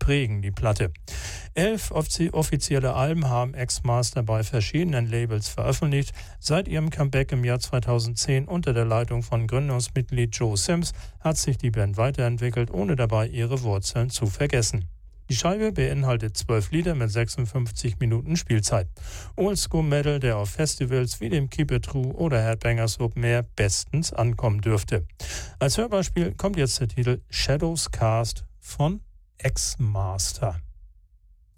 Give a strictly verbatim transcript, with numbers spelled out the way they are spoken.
prägen die Platte. Elf offizielle Alben haben X-Master bei verschiedenen Labels veröffentlicht. Seit ihrem Comeback im Jahr zweitausendzehn unter der Leitung von Gründungsmitglied Joe Sims hat sich die Band weiterentwickelt, ohne dabei ihre Wurzeln zu vergessen. Die Scheibe beinhaltet zwölf Lieder mit sechsundfünfzig Minuten Spielzeit. Oldschool-Metal, der auf Festivals wie dem Keep It True oder Headbangers Open Air bestens ankommen dürfte. Als Hörbeispiel kommt jetzt der Titel Shadows Cast von X-Master.